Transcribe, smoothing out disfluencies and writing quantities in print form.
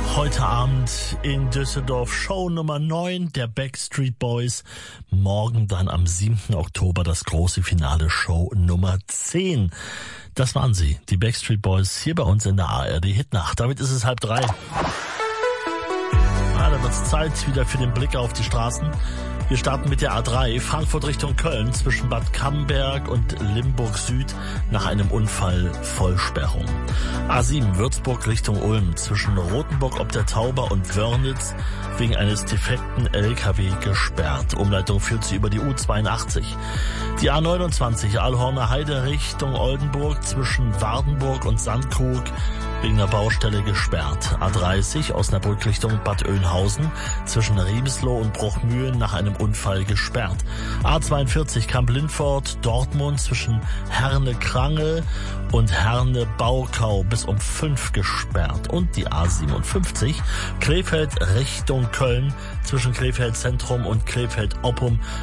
Heute Abend in Düsseldorf Show Nummer 9 der Backstreet Boys. Morgen dann am 7. Oktober das große Finale, Show Nummer 10. Das waren sie, die Backstreet Boys, hier bei uns in der ARD Hitnacht. Damit ist es 2:30. Da wird es Zeit wieder für den Blick auf die Straßen. Wir starten mit der A3, Frankfurt Richtung Köln, zwischen Bad Camberg und Limburg Süd nach einem Unfall Vollsperrung. A7, Würzburg Richtung Ulm, zwischen Rothenburg ob der Tauber und Wörnitz wegen eines defekten LKW gesperrt. Umleitung führt sie über die U82. Die A29, Allhorner Heide Richtung Oldenburg, zwischen Wardenburg und Sandkrug wegen der Baustelle gesperrt. A30, Osnabrück Richtung Bad Oeynhausen, zwischen Riebesloh und Bruchmühlen nach einem Unfall gesperrt. A42, Kamp-Lindfort, Dortmund, zwischen Herne-Krangel und Herne-Baukau bis um 5 gesperrt. Und die A57, Krefeld Richtung Köln, zwischen Krefeld Zentrum und Krefeld Oppum